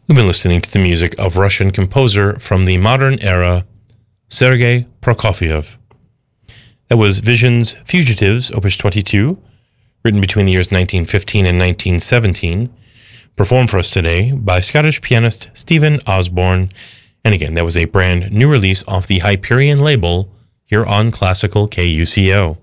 We've been listening to the music of Russian composer from the modern era, Sergei Prokofiev. That was Visions Fugitives, Opus 22, written between the years 1915 and 1917, performed for us today by Scottish pianist Stephen Osborne. And again, that was a brand new release off the Hyperion label here on Classical KUCO.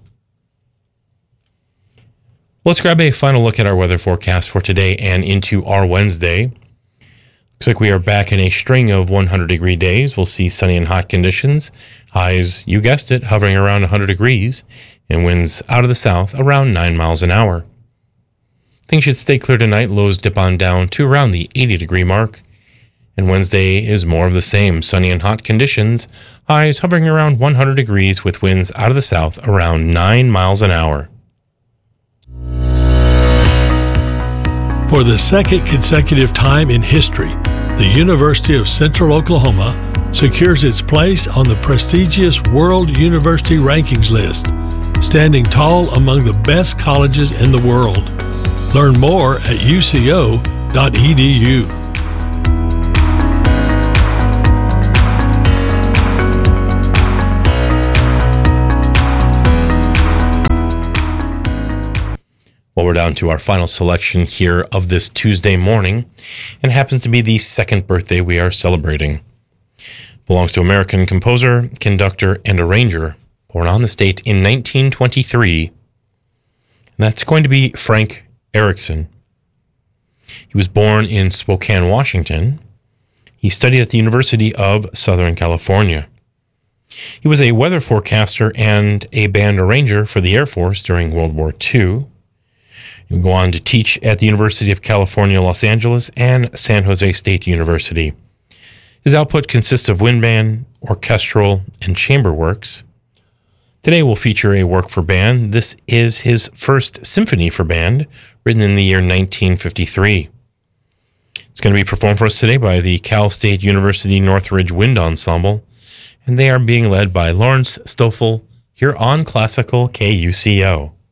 Let's grab a final look at our weather forecast for today and into our Wednesday. Looks like we are back in a string of 100-degree days. We'll see sunny and hot conditions. Highs, you guessed it, hovering around 100 degrees, and winds out of the south around 9 miles an hour. Things should stay clear tonight. Lows dip on down to around the 80-degree mark. And Wednesday is more of the same. Sunny and hot conditions. Highs hovering around 100 degrees with winds out of the south around 9 miles an hour. For the second consecutive time in history, the University of Central Oklahoma secures its place on the prestigious World University Rankings list, standing tall among the best colleges in the world. Learn more at uco.edu. Well, we're down to our final selection here of this Tuesday morning, and it happens to be the second birthday we are celebrating. Belongs to American composer, conductor, and arranger, born on the state in 1923. And that's going to be Frank Erickson. He was born in Spokane, Washington. He studied at the University of Southern California. He was a weather forecaster and a band arranger for the Air Force during World War II. He would go on to teach at the University of California, Los Angeles, and San Jose State University. His output consists of wind band, orchestral, and chamber works. Today we'll feature a work for band. This is his first symphony for band, written in the year 1953. It's going to be performed for us today by the Cal State University Northridge Wind Ensemble, and they are being led by Lawrence Stoffel here on Classical KUCO.